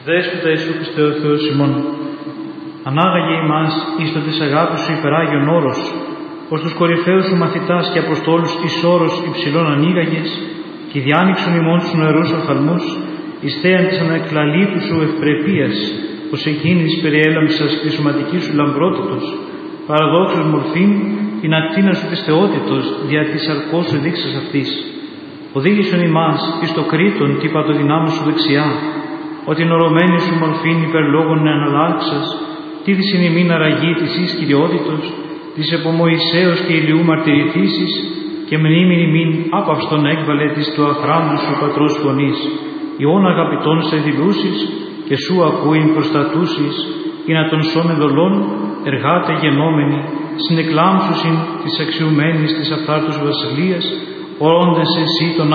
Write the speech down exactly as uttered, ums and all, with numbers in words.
Δέσποτα Ιησού Χριστέ ο Θεός ημών, ανάγαγε ημάς εις το της αγάπης σου υπεράγιον όρος, ως τους κορυφαίους σου μαθητάς και αποστόλους εις όρος υψηλών ανοίγαγες, και διάνοιξον ημών τους νοερούς οφθαλμούς, εις θέαν της αναεκλαλήτου σου ευπρεπίας, ως εκείνης περιέλαμψας τη σωματική σου λαμπρότητος, παραδόξους μορφήν, την ακτίνα σου της θεότητος, δια της σαρκός σου δείξας αυτής. Οδήγησον ημάς εις το κρήτον τι πατοδυνάμου σου δεξιά, ότι νορωμένη σου μορφήν υπερλόγων εναλλάξας, τι της είναι ημίν αραγή της εις κυριότητος, της επομοησέως και ηλιού μαρτυρηθήσεις, και μνήμην ημίν άπαυστον έκβαλε της του αχράντου σου πατρός φωνής, ιών αγαπητών σε δηλούσεις, και σου ακούειν προστατούσεις, ή να τον σώμε δολών, εργάτε γενόμενοι, συνεκλάμψουσιν της αξιουμένης της αυτάρτους βασιλείας, όντες εσύ τον